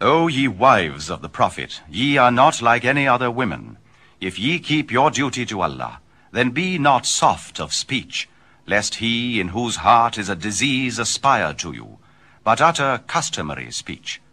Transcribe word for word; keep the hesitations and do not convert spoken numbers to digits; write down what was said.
O ye wives of the Prophet, ye are not like any other women. If ye keep your duty to Allah, then be not soft of speech, lest he in whose heart is a disease aspire to you, but utter customary speech.